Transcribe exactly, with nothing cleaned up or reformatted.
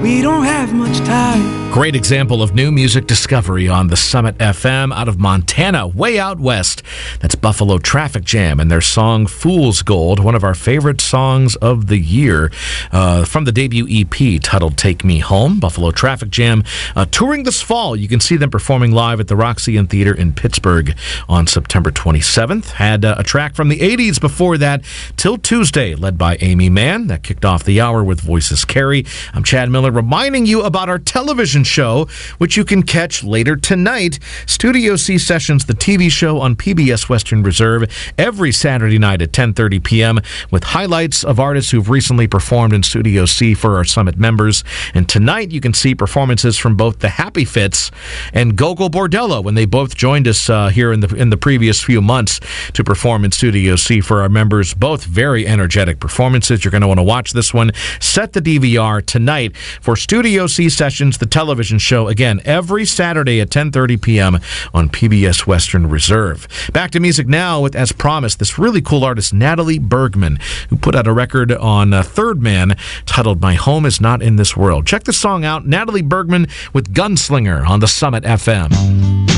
we don't have much time. Great example of new music discovery on the Summit F M out of Montana, way out west. That's Buffalo Traffic Jam and their song Fool's Gold, one of our favorite songs of the year uh, from the debut E P titled Take Me Home. Buffalo Traffic Jam uh, touring this fall. You can see them performing live at the Roxy Theater in Pittsburgh on September twenty-seventh. Had uh, a track from the eighties before that, Till Tuesday, led by Amy Mann. That kicked off the hour with Voices Carry. I'm Chad Miller reminding you about our television show, which you can catch later tonight. Studio C Sessions, the T V show on P B S Western Reserve, every Saturday night at ten thirty p.m. with highlights of artists who've recently performed in Studio C for our Summit members. And tonight you can see performances from both the Happy Fits and Gogol Bordello when they both joined us uh, here in the in the previous few months to perform in Studio C for our members. Both very energetic performances. You're going to want to watch this one. Set the D V R tonight for Studio C Sessions, the television show, again, every Saturday at ten thirty p.m. on P B S Western Reserve. Back to music now with, as promised, this really cool artist, Natalie Bergman, who put out a record on uh, Third Man titled My Home Is Not in This World. Check the song out, Natalie Bergman with Gunslinger on the Summit F M.